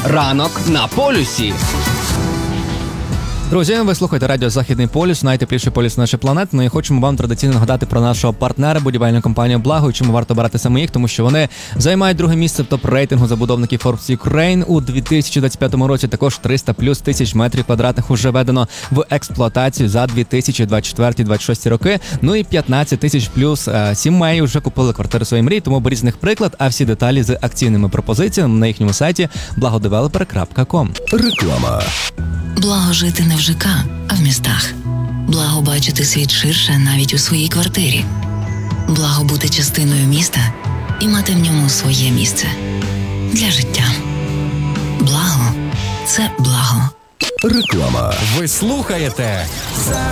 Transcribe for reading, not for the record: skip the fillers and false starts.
Ранок на полюсі. Друзі, ви слухаєте радіо «Західний полюс», найтепліший полюс нашої планети. Ну і хочемо вам традиційно нагадати про нашого партнера, будівельну компанію «Благо», і чому варто брати саме їх, тому що вони займають друге місце в топ-рейтингу забудовників Forbes Ukraine. У 2025 році також 300 плюс тисяч метрів квадратних уже введено в експлуатацію за 2024-2026 роки. Ну і 15 тисяч плюс сімей вже купили квартири своєї мрії, тому беріть з них приклад, а всі деталі з акційними пропозиціями на їхньому сайті blagodeveloper.com. Реклама. Благо жити не в ЖК, а в містах. Благо бачити світ ширше навіть у своїй квартирі. Благо бути частиною міста і мати в ньому своє місце. Для життя. Благо – це благо. Реклама. Ви слухаєте